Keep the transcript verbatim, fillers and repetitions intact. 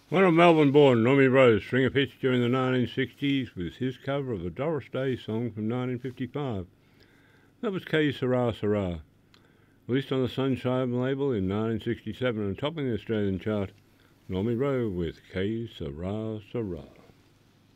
One of Melbourne-born Normie Rose string a pitch during the nineteen sixties with his cover of a Doris Day song from nineteen fifty-five. That was Que Sera Sera, released on the Sunshine label in nineteen sixty-seven and topping the Australian chart. Normie Rowe with Que Sera Sera.